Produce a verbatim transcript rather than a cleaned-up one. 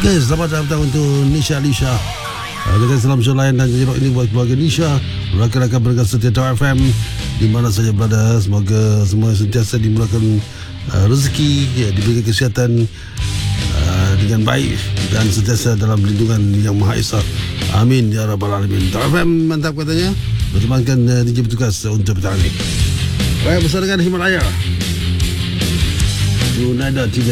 Okey, selamat datang untuk Nisha Lisha. Uh, dengan salam lain dan jadi ini buat keluarga Nisha, rakan-rakan berdekat setia Tower F M di mana saja berada. Semoga semua sentiasa dimurahkan uh, rezeki, ya, diberikan kesihatan uh, dengan baik dan sentiasa dalam lindungan Yang Maha Esa. Amin ya rabbal alamin. Tower F M mantap katanya. Bertemankan uh, D J bertugas untuk petang ini. Baik, bersama dengan Himalaya. Junada tiga